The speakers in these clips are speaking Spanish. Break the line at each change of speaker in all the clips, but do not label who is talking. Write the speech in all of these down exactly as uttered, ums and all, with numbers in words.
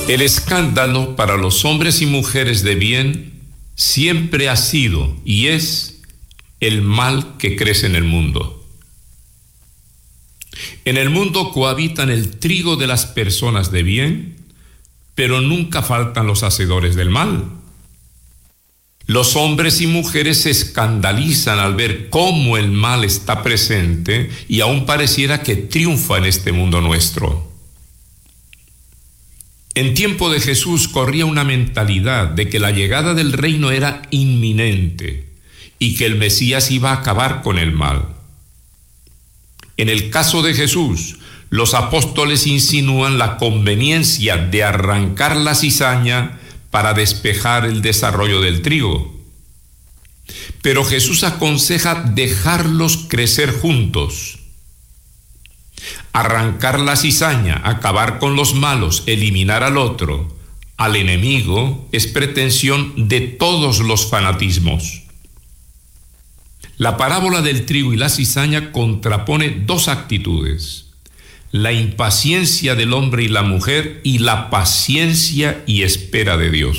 El escándalo para los hombres y mujeres de bien siempre ha sido y es el mal que crece en el mundo. En el mundo cohabitan el trigo de las personas de bien, pero nunca faltan los hacedores del mal. Los hombres y mujeres se escandalizan al ver cómo el mal está presente y aún pareciera que triunfa en este mundo nuestro. En tiempo de Jesús corría una mentalidad de que la llegada del reino era inminente y que el Mesías iba a acabar con el mal. En el caso de Jesús, los apóstoles insinúan la conveniencia de arrancar la cizaña para despejar el desarrollo del trigo. Pero Jesús aconseja dejarlos crecer juntos. Arrancar la cizaña, acabar con los malos, eliminar al otro, al enemigo, es pretensión de todos los fanatismos. La parábola del trigo y la cizaña contrapone dos actitudes: la impaciencia del hombre y la mujer y la paciencia y espera de Dios.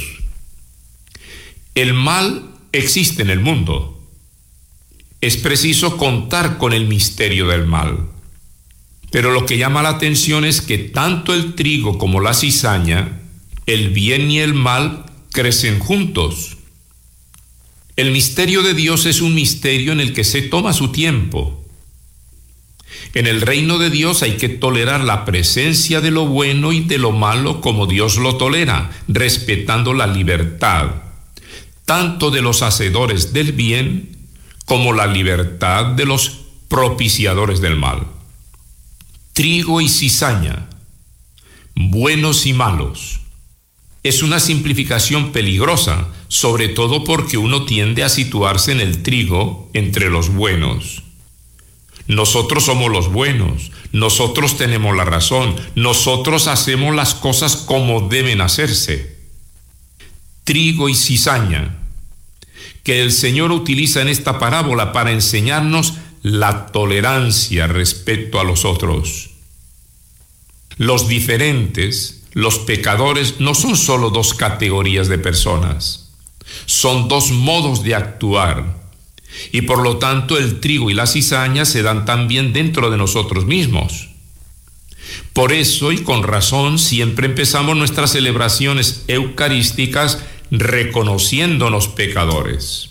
El mal existe en el mundo. Es preciso contar con el misterio del mal. Pero lo que llama la atención es que tanto el trigo como la cizaña, el bien y el mal, crecen juntos. El misterio de Dios es un misterio en el que se toma su tiempo. En el reino de Dios hay que tolerar la presencia de lo bueno y de lo malo como Dios lo tolera, respetando la libertad, tanto de los hacedores del bien como la libertad de los propiciadores del mal. Trigo y cizaña, buenos y malos, es una simplificación peligrosa, sobre todo porque uno tiende a situarse en el trigo entre los buenos. Nosotros somos los buenos, nosotros tenemos la razón, nosotros hacemos las cosas como deben hacerse. Trigo y cizaña, que el Señor utiliza en esta parábola para enseñarnos la tolerancia respecto a los otros. Los diferentes, los pecadores, no son solo dos categorías de personas, son dos modos de actuar, y por lo tanto el trigo y la cizaña se dan también dentro de nosotros mismos. Por eso, y con razón, siempre empezamos nuestras celebraciones eucarísticas reconociéndonos pecadores.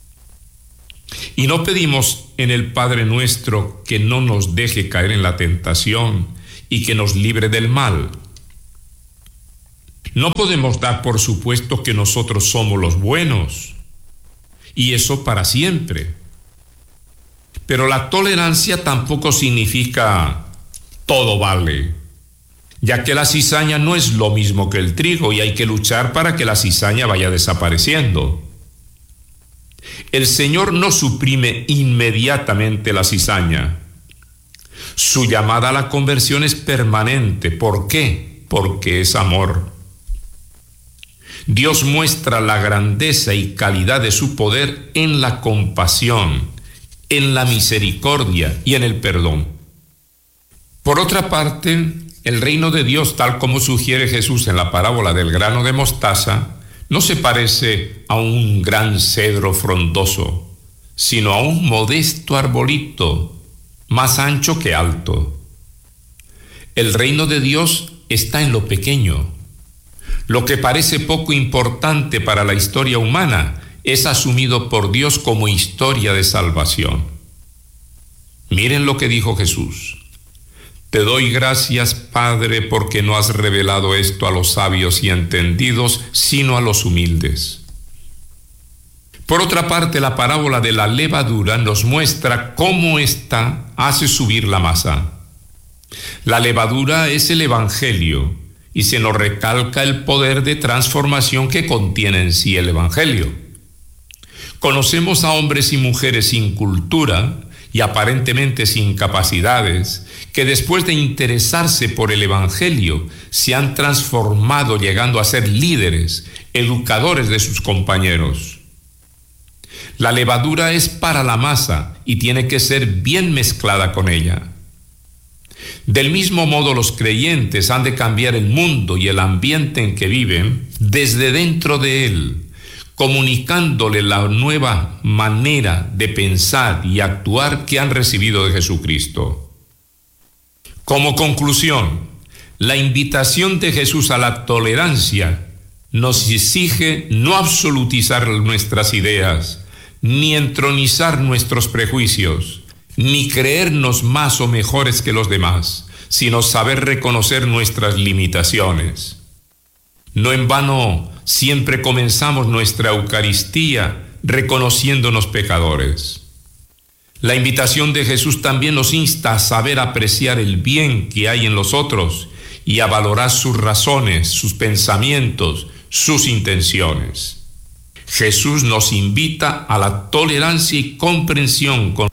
Y no pedimos en el Padre Nuestro que no nos deje caer en la tentación y que nos libre del mal. No podemos dar por supuesto que nosotros somos los buenos, y eso para siempre. Pero la tolerancia tampoco significa todo vale, ya que la cizaña no es lo mismo que el trigo y hay que luchar para que la cizaña vaya desapareciendo. El Señor no suprime inmediatamente la cizaña. Su llamada a la conversión es permanente. ¿Por qué? Porque es amor. Dios muestra la grandeza y calidad de su poder en la compasión, en la misericordia y en el perdón. Por otra parte, el reino de Dios, tal como sugiere Jesús en la parábola del grano de mostaza, no se parece a un gran cedro frondoso, sino a un modesto arbolito, más ancho que alto. El reino de Dios está en lo pequeño. Lo que parece poco importante para la historia humana es asumido por Dios como historia de salvación. Miren lo que dijo Jesús: te doy gracias, Padre, porque no has revelado esto a los sabios y entendidos, sino a los humildes. Por otra parte, la parábola de la levadura nos muestra cómo ésta hace subir la masa. La levadura es el Evangelio, y se nos recalca el poder de transformación que contiene en sí el Evangelio. Conocemos a hombres y mujeres sin cultura y aparentemente sin capacidades, que después de interesarse por el Evangelio se han transformado llegando a ser líderes, educadores de sus compañeros. La levadura es para la masa y tiene que ser bien mezclada con ella. Del mismo modo, los creyentes han de cambiar el mundo y el ambiente en que viven desde dentro de él, comunicándole la nueva manera de pensar y actuar que han recibido de Jesucristo. Como conclusión, la invitación de Jesús a la tolerancia nos exige no absolutizar nuestras ideas, ni entronizar nuestros prejuicios, ni creernos más o mejores que los demás, sino saber reconocer nuestras limitaciones. No en vano siempre comenzamos nuestra Eucaristía reconociéndonos pecadores. La invitación de Jesús también nos insta a saber apreciar el bien que hay en los otros y a valorar sus razones, sus pensamientos, sus intenciones. Jesús nos invita a la tolerancia y comprensión con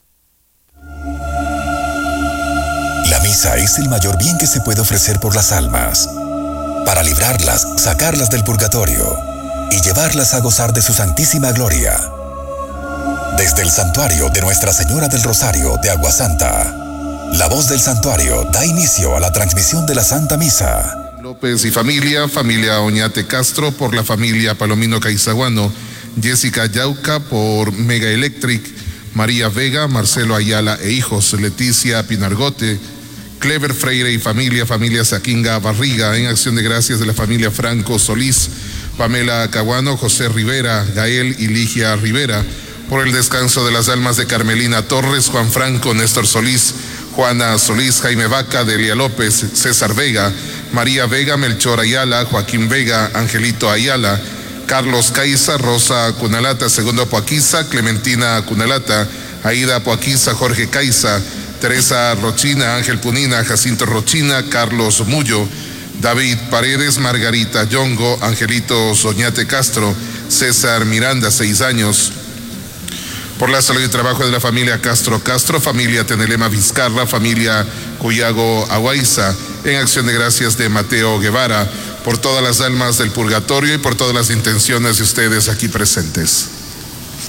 La misa es el mayor bien que se puede ofrecer por las almas, para librarlas, sacarlas del purgatorio y llevarlas a gozar de su santísima gloria. Desde el santuario de Nuestra Señora del Rosario de Aguasanta, la voz del santuario da inicio a la transmisión de la Santa Misa.
López y familia, familia Oñate Castro por la familia Palomino Caizaguano, Jessica Yauca por Mega Electric, María Vega, Marcelo Ayala e hijos, Leticia Pinargote, Clever Freire y familia, familia Saquinga Barriga, en acción de gracias de la familia Franco Solís, Pamela Caguano, José Rivera, Gael y Ligia Rivera, por el descanso de las almas de Carmelina Torres, Juan Franco, Néstor Solís, Juana Solís, Jaime Vaca, Delia López, César Vega, María Vega, Melchor Ayala, Joaquín Vega, Angelito Ayala, Carlos Caiza, Rosa Cunalata, Segundo Poaquiza, Clementina Cunalata, Aida Poaquiza, Jorge Caiza, Teresa Rochina, Ángel Punina, Jacinto Rochina, Carlos Mullo, David Paredes, Margarita Yongo, Angelito Soñate Castro, César Miranda, seis años. Por la salud y trabajo de la familia Castro Castro, familia Tenelema Vizcarra, familia Cuyago Aguaiza, en acción de gracias de Mateo Guevara, por todas las almas del purgatorio y por todas las intenciones de ustedes aquí presentes.